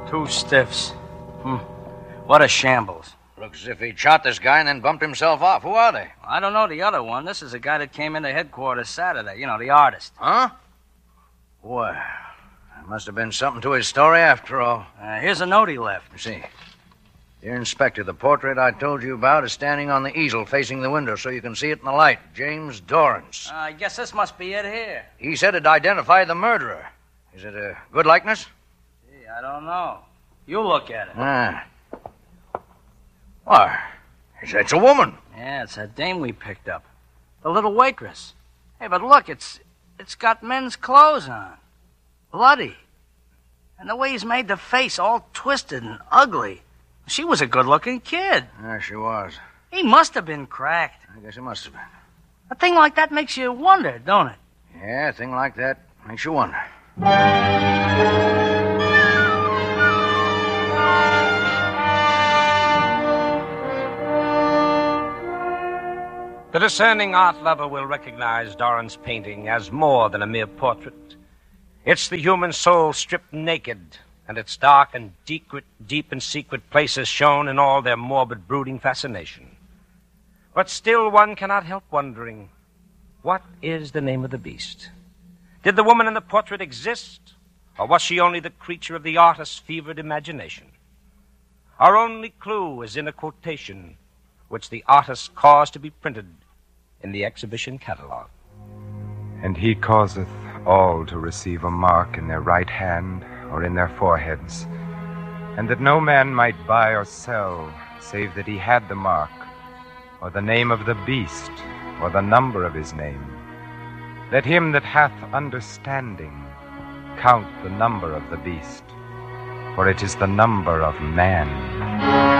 Two stiffs. What a shambles. Looks as if he shot this guy and then bumped himself off. Who are they? I don't know the other one. This is a guy that came into headquarters Saturday. You know, the artist. Huh? Well, there must have been something to his story after all. Here's a note he left. You see. Dear Inspector, the portrait I told you about is standing on the easel facing the window so you can see it in the light. James Dorrance. I guess this must be it here. He said it identified the murderer. Is it a good likeness? Gee, I don't know. You look at it. Why, it's a woman. Yeah, it's that dame we picked up. The little waitress. Hey, but look, it's got men's clothes on. Bloody. And the way he's made the face all twisted and ugly. She was a good-looking kid. Yeah, she was. He must have been cracked. I guess he must have been. A thing like that makes you wonder, don't it? Yeah, a thing like that makes you wonder. The discerning art lover will recognize Dorrance' painting as more than a mere portrait. It's the human soul stripped naked, and its dark and deep and secret places shown in all their morbid, brooding fascination. But still one cannot help wondering, what is the name of the beast? Did the woman in the portrait exist, or was she only the creature of the artist's fevered imagination? Our only clue is in a quotation which the artist caused to be printed in the exhibition catalog. And he causeth all to receive a mark in their right hand or in their foreheads, and that no man might buy or sell, save that he had the mark, or the name of the beast, or the number of his name. Let him that hath understanding count the number of the beast, for it is the number of man.